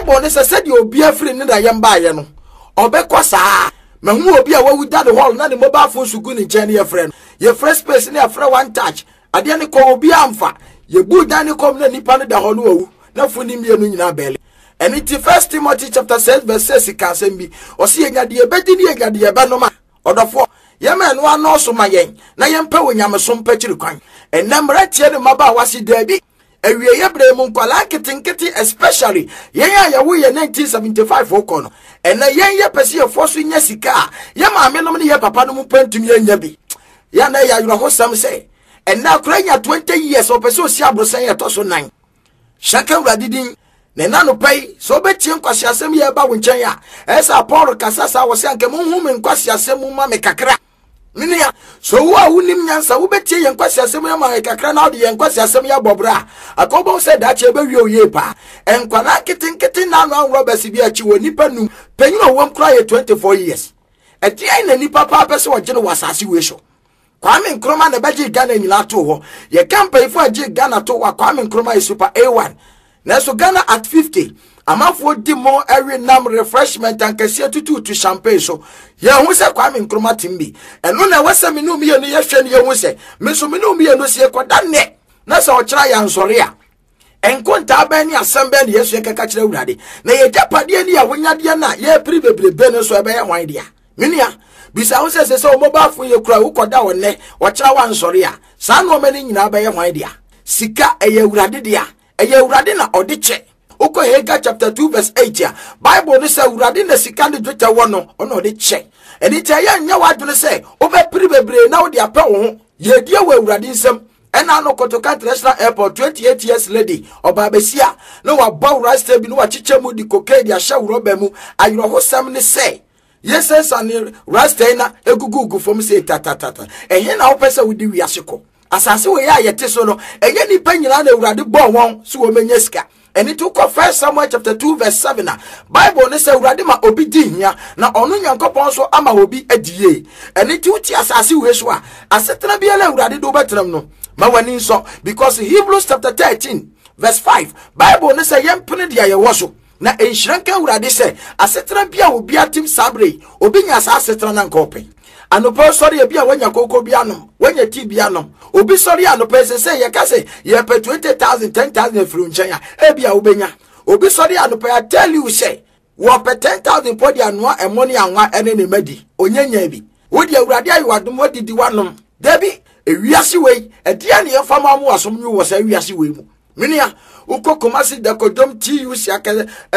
Bible ne said you be a free in the Yambayano. Obekwasa. Mahu obi a wawu da the hall na the mobile phone su gu ni nche your friend. Your first person your friend one touch. Ade ne ko obi amfa. Ye bu da ne kom na nipa ne da ho no wawu. Na funi mienu nyina bele. And it is 1 Timothy chapter 6 verse 6 can say be. O si enya de ebedi ni enya de eba no ma. Odofo Yema no ano so mayen. Na yempa wonyamesom pachiri kwan. Enamra tie ne maba wasi dabi. Ewie yebre mu nkwala ketinketi especially yen ya yawo ye 1975 okono. Ena yen ye pese ye foso nya sika. Ye ma amenom ne ye papa no mu pantumi anya bi. Ya na ya yuro hosam say. Ena kuranya 20 years o pese o si abrosan ye to so 9. Shaka uradidin ne nanu pai so betie nkwasi asem ye ba wo nchen ya. Esa Paul kasasa wo se anke mu hu me nkwasi asem mu ma me kakra. Minia so wo a wonim nyansa wo betie ye nkwasi asem ya ma kakra na odi ye nkwasi asem ya bobra akobo se da che be wi oye pa enkwala kitinkiti na no Robert bi achi wo nipa num panyin wo mkra ye 24 years eti ai na nipa pa pese wo gene wasase we so Kwame Nkrumah na baji Ghana nyila to ho ye campaign for agi Ghana to wa Kwame Nkrumah is super A1 na so Ghana at 50 amafo di mo every nam refreshment and kese tutu to champagne so ye hu se Kwame Nkrumah timbi eno na wasa minu mi enu ye hwe ne ye hu se me so minu mi enu se koda ne na se o kira ya nsore a enkonta ba ni asembe ne yesu ye kaka kira urade na ye japade ni ya wonyade na ye pribebrebe no so ebe ye hwan dia minia bisa hu se o mobile phone ye kura wo koda wonne o kira wa nsore a sa no mani nyina ba ye hwan dia sika eye urade dia eye urade na odiche Oko Haggai chapter 2 verse 8 ya Bible ne say urade na sika ne dwetwa wo no ono de che eni tie ya nya wadwene say obe pribebre na wo de apɛ wo ho ye die wo urade nsam ena no Kotoka International Airport 28 years lady oba besia no wa bow rasta bi no wa chiche mu di kokain dia hya wroba mu ayro ho sam ne say yes san rasta na egugugu fom say tatatata ehye na wo pese wo di wiase ko asase wo ya yete so no ehye ni panyina na urade bɔ won so wo menya sika. And it took 1 Samuel chapter 2 verse 7. Bible ne say urade ma obi di hia na ono Nyankopon so ama obi adie. And it uti asase we so a asetena bia la urade do betram no. Ma wani so because Hebrews chapter 13 verse 5 Bible ne say yempene dia ye wo so na enhyiranka urade say asetena bia obi atim sabre obi nya asetena na nkopen. Anopo sorry bia wanya koko bia no wanya ti bia no obi sorry anopo say ye ka say ye pe 20,000 10,000 fru nchen ya e bia obenya obi sorry anopo I tell you say wo pe 10,000 podi anoa e money anwa ene ne madi onyanya bi wo dia urade ayi wadom odidi wanom dabi ewiase wei e dia ne yefama mu asom nyu wo say ewiase wei mu minia uko Kumasi da kodom TUC aka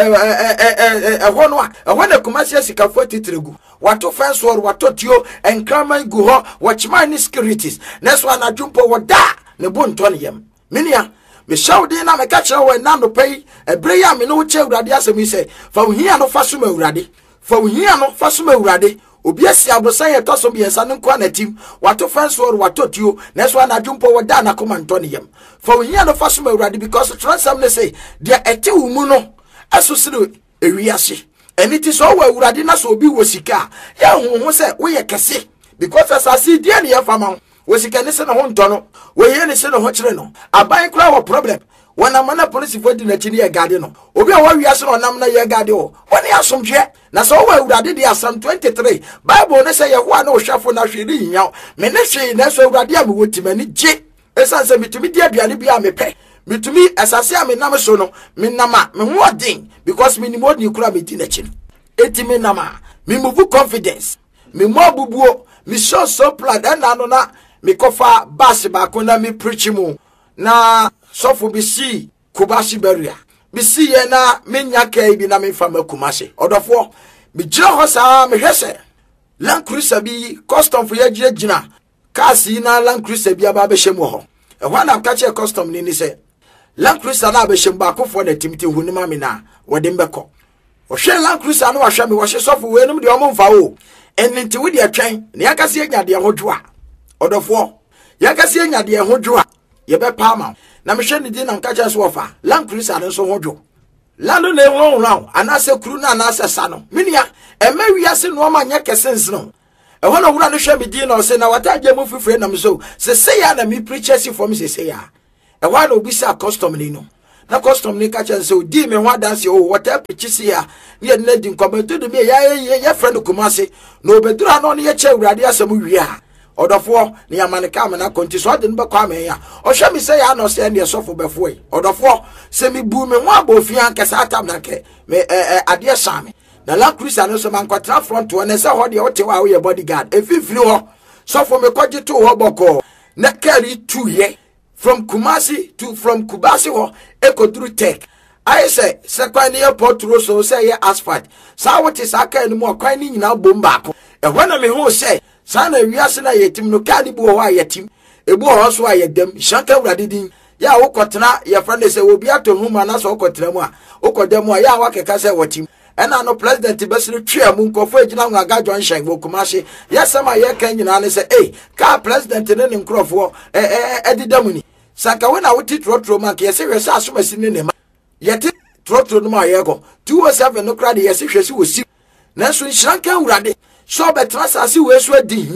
hono a ehona Kumasi asikafo titregu wato fence war wato tio enkraman gu ho watchman securities neso anadwumpo woda ne bonto ne yam minia me shawde na me ka kire wo na no pay ebre ya me no che urade asemi se fa ohia no fasoma urade fa ohia no fasoma urade obi asi abrosan ye toso bi ensa nko anatim wato fence war wato tio neso anadwumpo woda na komanto ne yam fa ohia no fasoma urade because transam ne say dia ete umu no asosire ewiase. And it is all where urade na so obi wo sika ya hu se we ye kese because as I see dia ne fama wo sika ne se no ho ntono we ye ne se no ho kire no aban kura wo problem wana mana police for di na chi ne gade no obi a wa wiase no nam na ye gade o woni asomhwe na so wo urade dia Psalm 23 Bible ne se ye ho na wo hwafo na hwiri nyaw me ne hwe na so urade am wo timani je esan se mitumi dia aduane bia mepe mitumi asase a me nam so no me nama me ho odin because me ni mod ni kura me di na chi eti me nama me move confidence me mo bubuo me show so plan na no na me kofa bass ba ko na me preach mu na sofo bi si Kumasi beria bi si ye na me nya kai bi na me fa ma Kumasi odofo me jira ho sa me hwese Land Cruiser bi custom for ye gina kasi na Land Cruiser bi aba be hyem ho e ho na ka che custom ni se Land Cruiser na be hyem ba ko fo na timti huni ma me na wode mbekọ o hwe Land Cruiser no ahwe me wo hye sofo we num de o mfa wo ennti wo de atwan ne yakase anyade ho dwoa odofo yakase anyade ho dwoa ye be palma na me hwe ni di na nka che so ofa Land Cruiser no so ho dwo lando ne ho ho anase kru na anase sa no minia e ma wiase no ma nya kesens no e ho no wura no hwe me di na o se na wataje mu fifre na me so se ya na me preachers for me se ya e ho na obi sa custom ni no na custom ni ka chen se di me ho dance o whatever chisi ya ne na di nkomedo de me ya friend Kumasi na obedura no ne ye che urade asem wi a odofo ne yamaneka me na konti so de no be kwa me ya o hwe me se ya no se ne sofo befo yi odofo se mi bu me ho abofia ankasa atam na ke me ade same na la cruise no so man kwatra front one se ho de wote wa wo ye bodyguard efifiri ho sofo me kwaje to ho boko na carry 2 ye from Kumasi to from Kubasi ho ekoduru tech I say sekwan ne airport road so say ye asphalt sa wote sa kan mu akwan ni nyina bom baako e hwana me ho say sa na wiase na yetim no ka ni bu ho ayetim ebu ho so ayedam shanka wurade din ya wokotena ye friend say obi atohuma na so wokotena mu a wokodam a ya wakeka say watim ena no president besiri twa mu nkofo agina ngaga John Shen wo Kumasi yesama ye kan nyina ne say ka president ne nkrofo edidam ni sanka we na wuti trotro man ke yesi hwese asomasi ne ma yeti trotro no ma yego 207 no krade yesi hwese wosi nanso nhranka wurade so betra sase we so adi